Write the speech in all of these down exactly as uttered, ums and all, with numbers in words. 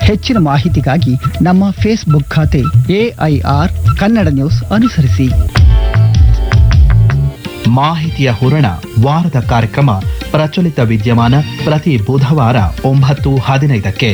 ಹೆಚ್ಚಿನ ಮಾಹಿತಿಗಾಗಿ ನಮ್ಮ ಫೇಸ್ಬುಕ್ ಖಾತೆ ಎಐಆರ್ ಕನ್ನಡ ನ್ಯೂಸ್ ಅನುಸರಿಸಿ. ಮಾಹಿತಿಯ ಹೂರಣ ವಾರದ ಕಾರ್ಯಕ್ರಮ ಪ್ರಚಲಿತ ವಿದ್ಯಮಾನ ಪ್ರತಿ ಬುಧವಾರ ಒಂಬತ್ತು ಹದಿನೈದಕ್ಕೆ.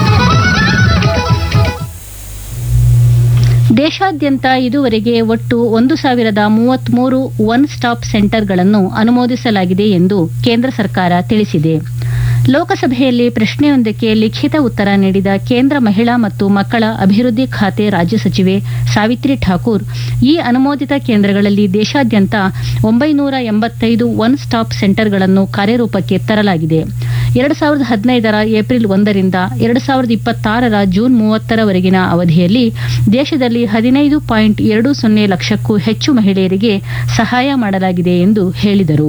ದೇಶಾದ್ಯಂತ ಇದುವರೆಗೆ ಒಟ್ಟು ಒಂದು ಸಾವಿರದ ಮೂವತ್ಮೂರು ಒನ್ ಸ್ಟಾಪ್ ಸೆಂಟರ್ಗಳನ್ನು ಅನುಮೋದಿಸಲಾಗಿದೆ ಎಂದು ಕೇಂದ್ರ ಸರ್ಕಾರ ತಿಳಿಸಿದೆ. ಲೋಕಸಭೆಯಲ್ಲಿ ಪ್ರಶ್ನೆಯೊಂದಕ್ಕೆ ಲಿಖಿತ ಉತ್ತರ ನೀಡಿದ ಕೇಂದ್ರ ಮಹಿಳಾ ಮತ್ತು ಮಕ್ಕಳ ಅಭಿವೃದ್ಧಿ ಖಾತೆ ರಾಜ್ಯ ಸಚಿವೆ ಸಾವಿತ್ರಿ ಠಾಕೂರ್, ಈ ಅನುಮೋದಿತ ಕೇಂದ್ರಗಳಲ್ಲಿ ದೇಶಾದ್ಯಂತ ಒಂಬೈನೂರ ಎಂಬತ್ತೈದು ಒನ್ ಸ್ಟಾಪ್ ಸೆಂಟರ್ಗಳನ್ನು ಕಾರ್ಯರೂಪಕ್ಕೆ ತರಲಾಗಿದೆ. ಎರಡು ಸಾವಿರದ ಹದಿನೈದರ ಏಪ್ರಿಲ್ ಒಂದರಿಂದ ಎರಡು ಸಾವಿರದ ಇಪ್ಪತ್ತಾರರ ಜೂನ್ ಮೂವತ್ತರವರೆಗಿನ ಅವಧಿಯಲ್ಲಿ ದೇಶದಲ್ಲಿ ಹದಿನೈದು ಪಾಯಿಂಟ್ ಎರಡು ಸೊನ್ನೆ ಲಕ್ಷಕ್ಕೂ ಹೆಚ್ಚು ಮಹಿಳೆಯರಿಗೆ ಸಹಾಯ ಮಾಡಲಾಗಿದೆ ಎಂದು ಹೇಳಿದರು.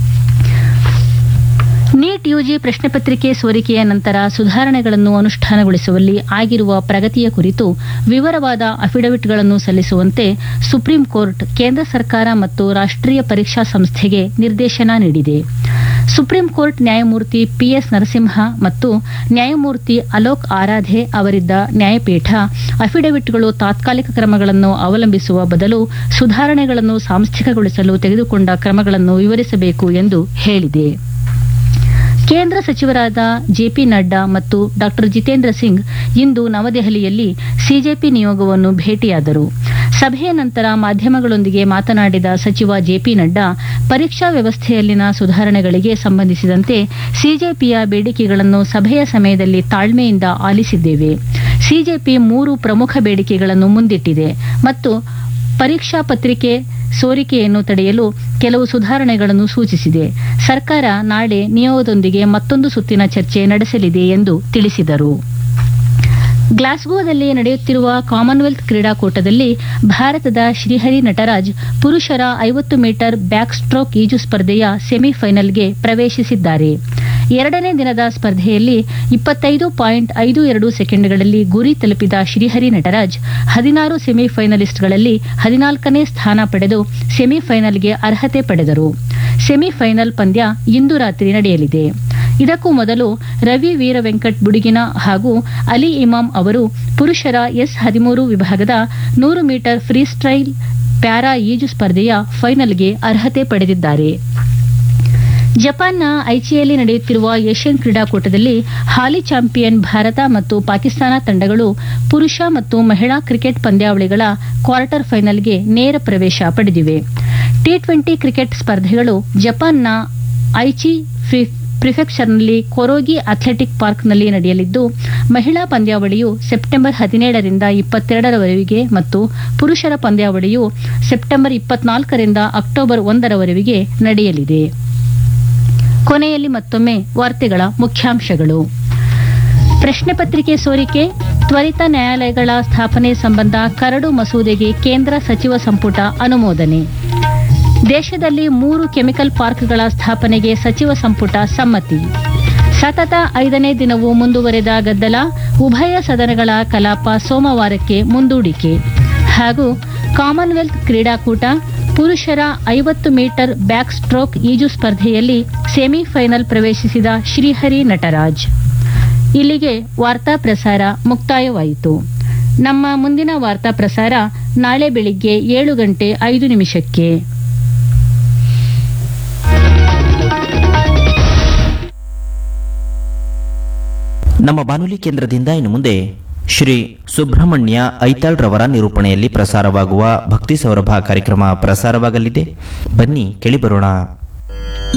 ನೀಟ್ ಯುಜಿ ಪ್ರಶ್ನೆ ಪತ್ರಿಕೆ ಸೋರಿಕೆಯ ನಂತರ ಸುಧಾರಣೆಗಳನ್ನು ಅನುಷ್ಠಾನಗೊಳಿಸುವಲ್ಲಿ ಆಗಿರುವ ಪ್ರಗತಿಯ ಕುರಿತು ವಿವರವಾದ ಅಫಿಡವಿಟ್ಗಳನ್ನು ಸಲ್ಲಿಸುವಂತೆ ಸುಪ್ರೀಂ ಕೋರ್ಟ್ ಕೇಂದ್ರ ಸರ್ಕಾರ ಮತ್ತು ರಾಷ್ಟ್ರೀಯ ಪರೀಕ್ಷಾ ಸಂಸ್ಥೆಗೆ ನಿರ್ದೇಶನ ನೀಡಿದೆ. ಸುಪ್ರೀಂ ಕೋರ್ಟ್ ನ್ಯಾಯಮೂರ್ತಿ ಪಿಎಸ್ ನರಸಿಂಹ ಮತ್ತು ನ್ಯಾಯಮೂರ್ತಿ ಅಲೋಕ್ ಆರಾಧೆ ಅವರಿದ್ದ ನ್ಯಾಯಪೀಠ ಅಫಿಡವಿಟ್ಗಳು ತಾತ್ಕಾಲಿಕ ಕ್ರಮಗಳನ್ನು ಅವಲಂಬಿಸುವ ಬದಲು ಸುಧಾರಣೆಗಳನ್ನು ಸಾಂಸ್ಥಿಕಗೊಳಿಸಲು ತೆಗೆದುಕೊಂಡ ಕ್ರಮಗಳನ್ನು ವಿವರಿಸಬೇಕು ಎಂದು ಹೇಳಿದೆ. ಕೇಂದ್ರ ಸಚಿವರಾದ ಜೆಪಿ ನಡ್ಡಾ ಮತ್ತು ಡಾ ಜಿತೇಂದ್ರ ಸಿಂಗ್ ಇಂದು ನವದೆಹಲಿಯಲ್ಲಿ ಸಿಜೆಪಿ ನಿಯೋಗವನ್ನು ಭೇಟಿಯಾದರು. ಸಭೆಯ ನಂತರ ಮಾಧ್ಯಮಗಳೊಂದಿಗೆ ಮಾತನಾಡಿದ ಸಚಿವ ಜೆಪಿ ನಡ್ಡಾ, ಪರೀಕ್ಷಾ ವ್ಯವಸ್ಥೆಯಲ್ಲಿನ ಸುಧಾರಣೆಗಳಿಗೆ ಸಂಬಂಧಿಸಿದಂತೆ ಸಿಜೆಪಿಯ ಬೇಡಿಕೆಗಳನ್ನು ಸಭೆಯ ಸಮಯದಲ್ಲಿ ತಾಳ್ಮೆಯಿಂದ ಆಲಿಸಿದ್ದೇವೆ. ಸಿಜೆಪಿ ಮೂರು ಪ್ರಮುಖ ಬೇಡಿಕೆಗಳನ್ನು ಮುಂದಿಟ್ಟಿದೆ ಮತ್ತು ಪರೀಕ್ಷಾ ಪತ್ರಿಕೆ ಸೋರಿಕೆಯನ್ನು ತಡೆಯಲು ಕೆಲವು ಸುಧಾರಣೆಗಳನ್ನು ಸೂಚಿಸಿದೆ. ಸರ್ಕಾರ ನಾಳೆ ನಿಯೋಗದೊಂದಿಗೆ ಮತ್ತೊಂದು ಸುತ್ತಿನ ಚರ್ಚೆ ನಡೆಸಲಿದೆ ಎಂದು ತಿಳಿಸಿದರು. ಗ್ಲಾಸ್ಗೋದಲ್ಲಿ ನಡೆಯುತ್ತಿರುವ ಕಾಮನ್ವೆಲ್ತ್ ಕ್ರೀಡಾಕೂಟದಲ್ಲಿ ಭಾರತದ ಶ್ರೀಹರಿ ನಟರಾಜ್ ಪುರುಷರ ಐವತ್ತು ಮೀಟರ್ ಬ್ಯಾಕ್ ಸ್ಟ್ರೋಕ್ ಈಜು ಸ್ಪರ್ಧೆಯ ಸೆಮಿಫೈನಲ್ಗೆ ಪ್ರವೇಶಿಸಿದ್ದಾರೆ. ಎರಡನೇ ದಿನದ ಸ್ಪರ್ಧೆಯಲ್ಲಿ ಇಪ್ಪತ್ತೈದು ಪಾಯಿಂಟ್ ಐದು ಎರಡು ಸೆಕೆಂಡ್ಗಳಲ್ಲಿ ಗುರಿ ತಲುಪಿದ ಶ್ರೀಹರಿ ನಟರಾಜ್ ಹದಿನಾರು ಸೆಮಿಫೈನಲಿಸ್ಟ್ಗಳಲ್ಲಿ ಹದಿನಾಲ್ಕನೇ ಸ್ಥಾನ ಪಡೆದು ಸೆಮಿಫೈನಲ್ಗೆ ಅರ್ಹತೆ ಪಡೆದರು. ಸೆಮಿಫೈನಲ್ ಪಂದ್ಯ ಇಂದು ರಾತ್ರಿ ನಡೆಯಲಿದೆ. ಇದಕ್ಕೂ ಮೊದಲು ರವಿ ವೀರ ವೆಂಕಟ್ ಬುಡಿಗಿನ ಹಾಗೂ ಅಲಿ ಇಮಾಮ್ ಅವರು ಪುರುಷರ ಎಸ್ ಹದಿಮೂರು ವಿಭಾಗದ ನೂರು ಮೀಟರ್ ಫ್ರೀ ಸ್ಟೈಲ್ ಪ್ಯಾರಾ ಈಜು ಸ್ಪರ್ಧೆಯ ಫೈನಲ್ಗೆ ಅರ್ಹತೆ ಪಡೆದಿದ್ದಾರೆ. ಜಪಾನ್ನ ಐಚಿಯಲ್ಲಿ ನಡೆಯುತ್ತಿರುವ ಏಷ್ಯನ್ ಕ್ರೀಡಾಕೂಟದಲ್ಲಿ ಹಾಲಿ ಚಾಂಪಿಯನ್ ಭಾರತ ಮತ್ತು ಪಾಕಿಸ್ತಾನ ತಂಡಗಳು ಪುರುಷ ಮತ್ತು ಮಹಿಳಾ ಕ್ರಿಕೆಟ್ ಪಂದ್ಯಾವಳಿಗಳ ಕ್ವಾರ್ಟರ್ ಫೈನಲ್ಗೆ ನೇರ ಪ್ರವೇಶ ಪಡೆದಿವೆ. ಟಿ ಟ್ವೆಂಟಿ ಕ್ರಿಕೆಟ್ ಸ್ಪರ್ಧೆಗಳು ಜಪಾನ್ನ ಐಚಿ ಪ್ರಿಫೆಕ್ಚರ್ನಲ್ಲಿ ಕೊರೋಗಿ ಅಥ್ಲೆಟಿಕ್ ಪಾರ್ಕ್ನಲ್ಲಿ ನಡೆಯಲಿದ್ದು, ಮಹಿಳಾ ಪಂದ್ಯಾವಳಿಯು ಸೆಪ್ಟೆಂಬರ್ ಹದಿನೇಳರಿಂದ ಇಪ್ಪತ್ತೆರಡರವರೆಗೆ ಮತ್ತು ಪುರುಷರ ಪಂದ್ಯಾವಳಿಯು ಸೆಪ್ಟೆಂಬರ್ ಇಪ್ಪತ್ನಾಲ್ಕರಿಂದ ಅಕ್ಟೋಬರ್ ಒಂದರವರೆಗೆ ನಡೆಯಲಿದೆ. ಕೊನೆಯಲ್ಲಿ ಮತ್ತೊಮ್ಮೆ ವಾರ್ತೆಗಳ ಮುಖ್ಯಾಂಶಗಳು. ಪ್ರಶ್ನೆ ಪತ್ರಿಕೆ ಸೋರಿಕೆ, ತ್ವರಿತ ನ್ಯಾಯಾಲಯಗಳ ಸ್ಥಾಪನೆ ಸಂಬಂಧ ಕರಡು ಮಸೂದೆಗೆ ಕೇಂದ್ರ ಸಚಿವ ಸಂಪುಟ ಅನುಮೋದನೆ. ದೇಶದಲ್ಲಿ ಮೂರು ಕೆಮಿಕಲ್ ಪಾರ್ಕ್ಗಳ ಸ್ಥಾಪನೆಗೆ ಸಚಿವ ಸಂಪುಟ ಸಮ್ಮತಿ. ಸತತ ಐದನೇ ದಿನವೂ ಮುಂದುವರೆದ ಗದ್ದಲ, ಉಭಯ ಸದನಗಳ ಕಲಾಪ ಸೋಮವಾರಕ್ಕೆ ಮುಂದೂಡಿಕೆ. ಹಾಗೂ ಕಾಮನ್ವೆಲ್ತ್ ಕ್ರೀಡಾಕೂಟ, ಪುರುಷರ ಐವತ್ತು ಮೀಟರ್ ಬ್ಯಾಕ್ ಸ್ಟ್ರೋಕ್ ಈಜು ಸ್ಪರ್ಧೆಯಲ್ಲಿ ಸೆಮಿಫೈನಲ್ ಪ್ರವೇಶಿಸಿದ ಶ್ರೀಹರಿ ನಟರಾಜ್. ಇಲ್ಲಿಗೆ ವಾರ್ತಾ ಪ್ರಸಾರ ಮುಕ್ತಾಯವಾಯಿತು. ನಮ್ಮ ಮುಂದಿನ ವಾರ್ತಾ ಪ್ರಸಾರ ನಾಳೆ ಬೆಳಿಗ್ಗೆ ಏಳು ಗಂಟೆ ಐದು ನಿಮಿಷಕ್ಕೆ. ನಮ್ಮ ಬಾನುಲಿ ಕೇಂದ್ರದಿಂದ ಇನ್ನು ಮುಂದೆ ಶ್ರೀ ಸುಬ್ರಹ್ಮಣ್ಯ ಐತಾಳ್ ರವರ ನಿರೂಪಣೆಯಲ್ಲಿ ಪ್ರಸಾರವಾಗುವ ಭಕ್ತಿ ಸೌರಭ ಕಾರ್ಯಕ್ರಮ ಪ್ರಸಾರವಾಗಲಿದೆ. ಬನ್ನಿ ಕೇಳಿ ಬರೋಣ.